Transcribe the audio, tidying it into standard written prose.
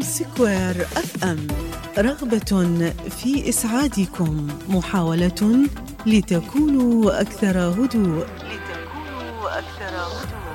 سكوير اف ام، رغبة في إسعادكم، محاولة لتكونوا أكثر هدوء.